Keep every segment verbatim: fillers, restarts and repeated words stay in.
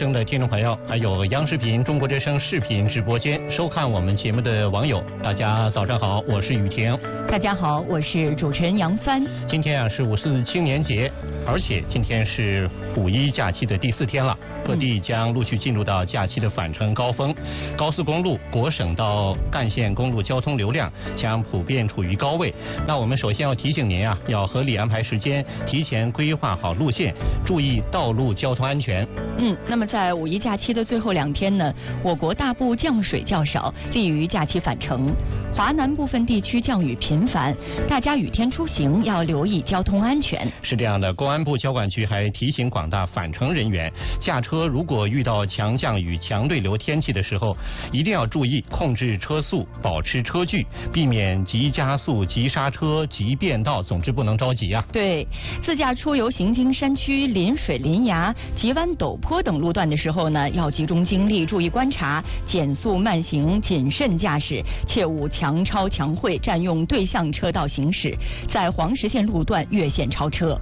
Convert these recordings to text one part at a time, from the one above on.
声的听众朋友，还有央视频、中国之声视频直播间收看我们节目的网友，大家早上好，我是雨婷。 大家好，我是主持人杨帆。 今天啊是五四青年节，而且今天是五一假期的第四天了，各地将陆续进入到假期的返程高峰。高速公路、国省到干线公路交通流量将普遍处于高位。那我们首先要提醒您啊，要合理安排时间，提前规划好路线，注意道路交通安全。 嗯，那么在五一假期的最后两天呢，我国大部降水较少，利于假期返程。华南部分地区降雨频繁，大家雨天出行要留意交通安全。 是这样的，公安部交管局还提醒广大返程人员，驾车如果遇到强降雨、强对流天气的时候，一定要注意控制车速，保持车距，避免急加速、急刹车、急变道，总之不能着急啊。 对，自驾出游行经山区、临水、临崖、急弯陡坡等路段的时候呢，要集中精力，注意观察，减速慢行，谨慎驾驶，切勿强超强会，占用对向车道行驶，在黄实线路段越线超车。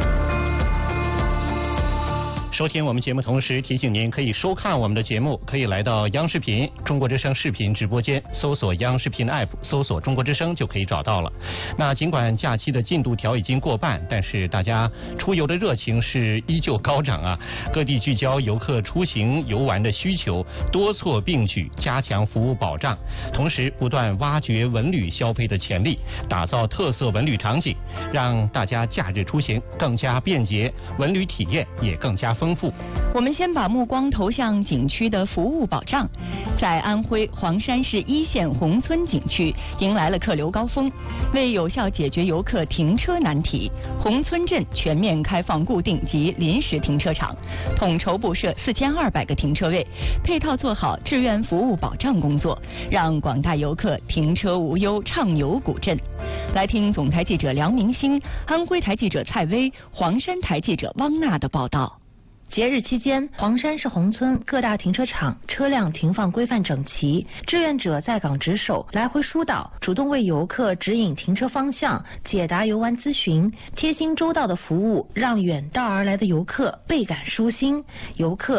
收听我们节目同时提醒您，可以收看我们的节目，可以来到央视频、中国之声视频直播间，搜索央视频 app， 搜索中国之声就可以找到了。那尽管假期的进度条已经过半，但是大家出游的热情是依旧高涨啊！各地聚焦游客出行游玩的需求，多措并举，加强服务保障，同时不断挖掘文旅消费的潜力，打造特色文旅场景，让大家假日出行更加便捷，文旅体验也更加丰富。 我们先把目光投向景区的服务保障。在安徽黄山市一线宏村景区迎来了客流高峰，为有效解决游客停车难题，宏村镇全面开放固定及临时停车场，统筹布设四千二百个停车位，配套做好志愿服务保障工作，让广大游客停车无忧，畅游古镇。来听总台记者梁明星、安徽台记者蔡薇、黄山台记者汪娜的报道。 节日期间，黄山市宏村各大停车场车辆停放规范整齐，志愿者在岗值守，来回疏导，主动为游客指引停车方向，解答游玩咨询，贴心周到的服务让远道而来的游客倍感舒心。游客